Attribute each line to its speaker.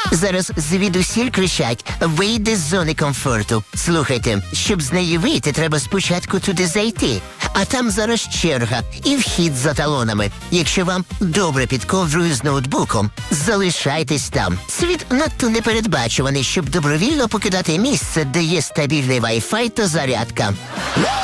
Speaker 1: Зараз звідусіль кричать «Вийди з зони комфорту». Слухайте, щоб з неї вийти, треба спочатку туди зайти. А там зараз черга і вхід за талонами. Якщо вам добре під ковдрою з ноутбуком, залишайтесь там. Світ надто непередбачуваний, щоб добровільно покидати місце, де є стабільний Wi-Fi та зарядка.